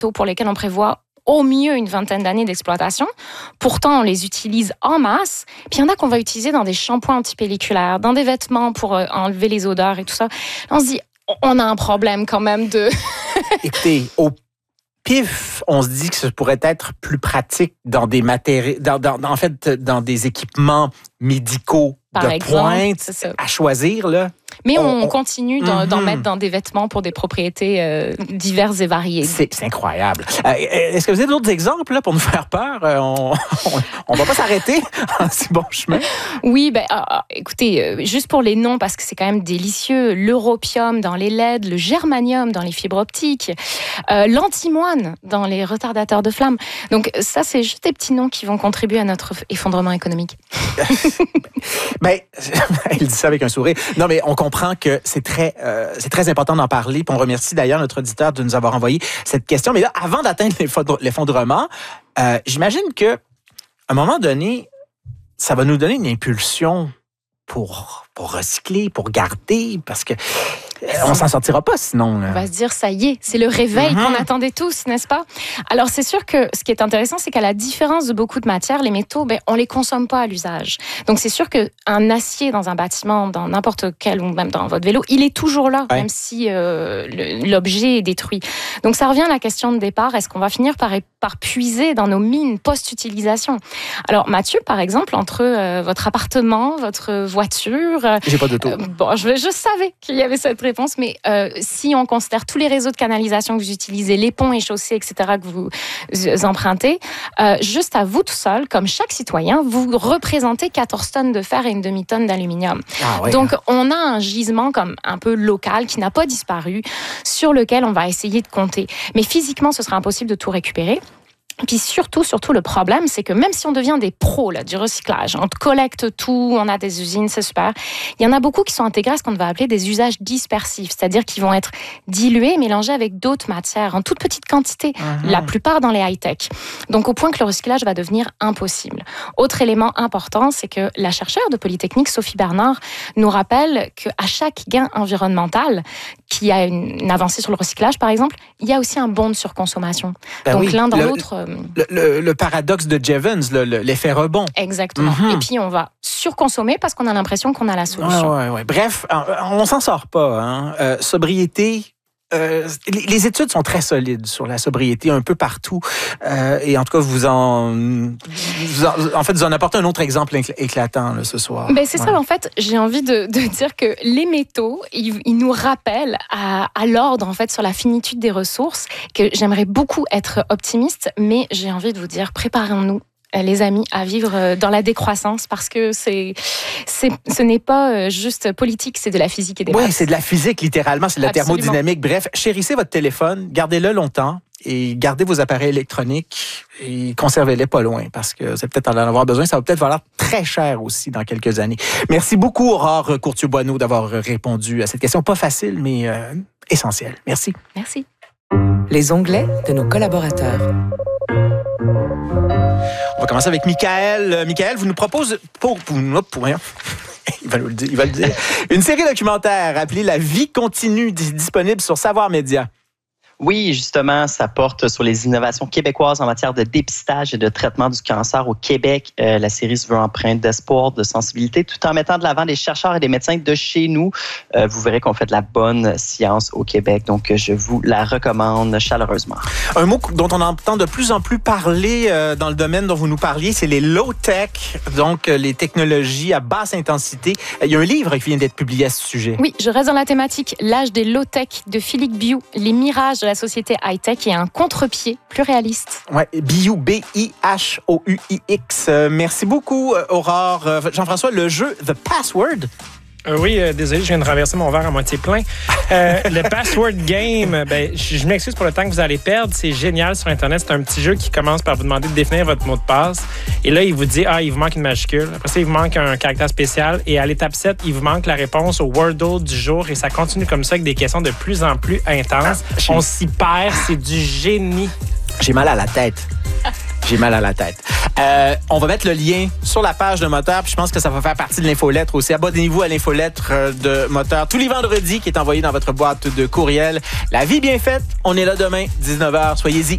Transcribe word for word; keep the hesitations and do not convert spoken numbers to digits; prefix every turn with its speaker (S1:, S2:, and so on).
S1: métaux pour lesquels on prévoit au mieux une vingtaine d'années d'exploitation. Pourtant, on les utilise en masse. Puis il y en a qu'on va utiliser dans des shampoings antipelliculaires, dans des vêtements pour euh, enlever les odeurs et tout ça. Là, on se dit, on a un problème quand même de...
S2: Écoutez, au pif, on se dit que ça pourrait être plus pratique dans des matériaux, dans, dans, en fait, dans des équipements médicaux
S1: Par
S2: de
S1: exemple,
S2: pointe
S1: c'est ça.
S2: à choisir, là.
S1: Mais on,
S2: on,
S1: on continue d'en,
S2: mm-hmm.
S1: d'en mettre dans des vêtements pour des propriétés euh, diverses et variées.
S2: C'est, c'est incroyable. Euh, est-ce que vous avez d'autres exemples là, pour nous faire peur? Euh, on ne va pas s'arrêter en si bon chemin.
S1: Oui, ben, ah, écoutez, euh, juste pour les noms, parce que c'est quand même délicieux. L'europium dans les L E D, le germanium dans les fibres optiques, euh, l'antimoine dans les retardateurs de flamme. Donc ça, c'est juste des petits noms qui vont contribuer à notre effondrement économique.
S2: Ben, il dit ça avec un sourire. Non, mais on comprend que c'est très, euh, c'est très important d'en parler. Puis on remercie d'ailleurs notre auditeur de nous avoir envoyé cette question. Mais là, avant d'atteindre l'effondrement, euh, j'imagine que, à un moment donné, ça va nous donner une impulsion pour, pour recycler, pour garder, parce que euh, on s'en sortira pas sinon. Là.
S1: On va se dire, ça y est, c'est le réveil
S2: Mm-hmm.
S1: qu'on attendait tous, n'est-ce pas? Alors, c'est sûr que ce qui est intéressant, c'est qu'à la différence de beaucoup de matières, les métaux, ben, on les consomme pas à l'usage. Donc, c'est sûr qu'un acier dans un bâtiment, dans n'importe quel, ou même dans votre vélo, il est toujours là,
S2: ouais.
S1: même si euh, le, l'objet est détruit. Donc, ça revient à la question de départ. Est-ce qu'on va finir par, par puiser dans nos mines post-utilisation? Alors, Mathieu, par exemple, entre euh, votre appartement, votre voiture... Euh,
S2: J'ai pas d'auto.
S1: Euh, bon, je, je savais qu'il y avait cette réponse, mais euh, si on considère tous les réseaux de canalisation que vous utilisez, les ponts et chaussées, et cetera, que vous empruntez, euh, juste à vous tout seul, comme chaque citoyen, vous représentez quatorze tonnes de fer et une demi-tonne d'aluminium.
S2: Ah, ouais.
S1: Donc, on a un gisement comme un peu local qui n'a pas disparu, sur lequel on va essayer de compter. Mais physiquement, ce sera impossible de tout récupérer. Puis surtout, surtout, le problème, c'est que même si on devient des pros là, du recyclage, on collecte tout, on a des usines, c'est super, il y en a beaucoup qui sont intégrés à ce qu'on va appeler des usages dispersifs, c'est-à-dire qu'ils vont être dilués, mélangés avec d'autres matières en toute petite quantité, mmh. la plupart dans les high-tech. Donc au point que le recyclage va devenir impossible. Autre élément important, c'est que la chercheure de Polytechnique, Sophie Bernard, nous rappelle qu'à chaque gain environnemental, qui a une, une avancée sur le recyclage, par exemple, il y a aussi un bond de surconsommation.
S2: Ben
S1: Donc
S2: oui,
S1: l'un dans
S2: le,
S1: l'autre...
S2: Le, le, le paradoxe de Jevons, le, le, l'effet rebond.
S1: Exactement. Mm-hmm. Et puis, on va surconsommer parce qu'on a l'impression qu'on a la solution.
S2: Ouais, ouais, ouais. Bref, on ne s'en sort pas. Hein. Euh, sobriété... Euh, les, les études sont très solides sur la sobriété un peu partout. Euh, et en tout cas, vous en, vous en, en fait, vous en apportez un autre exemple éclatant là, ce soir.
S1: Ben, c'est ouais. ça, en fait. J'ai envie de, de dire que les métaux, ils, ils nous rappellent à, à l'ordre, en fait, sur la finitude des ressources, que j'aimerais beaucoup être optimiste, mais j'ai envie de vous dire, préparons-nous, les amis, à vivre dans la décroissance, parce que c'est, c'est, ce n'est pas juste politique, c'est de la physique et des maths.
S2: Oui, c'est de la physique, littéralement, c'est de la
S1: Absolument.
S2: thermodynamique. Bref, chérissez votre téléphone, gardez-le longtemps et gardez vos appareils électroniques et conservez-les pas loin, parce que vous allez peut-être en avoir besoin. Ça va peut-être valoir très cher aussi dans quelques années. Merci beaucoup, Aurore Courtieu-Boineau, d'avoir répondu à cette question. Pas facile, mais euh, essentielle. Merci.
S1: Merci.
S3: Les onglets de nos collaborateurs.
S2: On va commencer avec Michael. Euh, Michael, vous nous proposez pour, pour, pour rien. Il va le dire, il va le dire. Une série documentaire appelée La vie continue, disponible sur Savoir Média.
S4: Oui, justement, ça porte sur les innovations québécoises en matière de dépistage et de traitement du cancer au Québec. Euh, la série se veut empreinte d'espoir, de sensibilité, tout en mettant de l'avant des chercheurs et des médecins de chez nous. Euh, vous verrez qu'on fait de la bonne science au Québec, donc je vous la recommande chaleureusement.
S2: Un mot dont on entend de plus en plus parler euh, dans le domaine dont vous nous parliez, c'est les low-tech, donc euh, les technologies à basse intensité. Il y a un livre qui vient d'être publié à ce sujet.
S1: Oui, je reste dans la thématique. L'âge des low-tech de Philippe Biou, les mirages de la société high-tech et un contre-pied plus réaliste.
S2: Oui, Biou, B I H O U I X. Euh, merci beaucoup, Aurore. Euh, Jean-François, le jeu The Password.
S5: Euh, oui, euh, désolé, je viens de renverser mon verre à moitié plein. Euh, le Password Game, ben, je, je m'excuse pour le temps que vous allez perdre. C'est génial sur Internet. C'est un petit jeu qui commence par vous demander de définir votre mot de passe. Et là, il vous dit, ah, il vous manque une majuscule. Après ça, il vous manque un caractère spécial. Et à l'étape sept, il vous manque la réponse au Wordle du jour. Et ça continue comme ça avec des questions de plus en plus intenses. Ah, On s'y perd. C'est du génie.
S2: J'ai mal à la tête. J'ai mal à la tête. Euh, on va mettre le lien sur la page de Moteur, puis je pense que ça va faire partie de l'infolettre aussi. Abonnez-vous à l'infolettre de Moteur tous les vendredis qui est envoyée dans votre boîte de courriel. La vie bien faite, on est là demain, dix-neuf heures. Soyez-y.